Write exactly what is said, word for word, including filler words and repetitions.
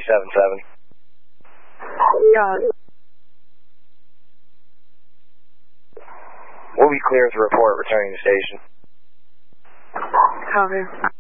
seven seven. Got it. We'll be clear to report returning to station. Copy.